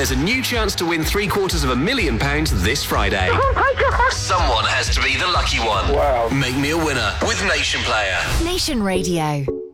There's a new chance to win £750,000 this Friday. Someone has to be the lucky one. Wow. Make me a winner with Nation Player. Nation Radio.